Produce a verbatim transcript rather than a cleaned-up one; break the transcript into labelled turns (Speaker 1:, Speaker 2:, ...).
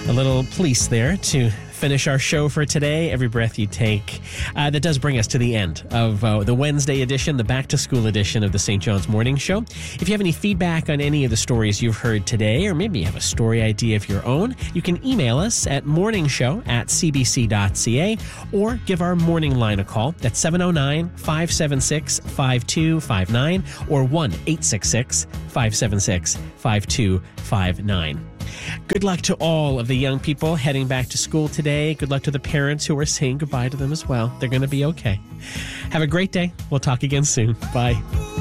Speaker 1: A little police there to finish our show for today. Every breath you take. Uh, that does bring us to the end of uh, the Wednesday edition, the back-to-school edition of the Saint John's Morning Show. If you have any feedback on any of the stories you've heard today, or maybe you have a story idea of your own, you can email us at morningshow at c b c dot c a or give our morning line a call. That's seven oh nine, five seven six, five two five nine or one eight six six, five seven six, five two five nine. Good luck to all of the young people heading back to school today. Good luck to the parents who are saying goodbye to them as well. They're going to be okay. Have a great day. We'll talk again soon. Bye.